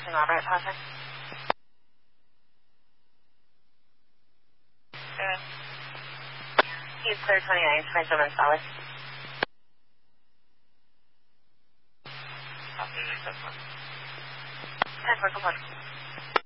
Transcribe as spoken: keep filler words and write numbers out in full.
King Robert, Project. Good. He's clear twenty-nine, twenty-seven solid. Copy, ten four. ten four,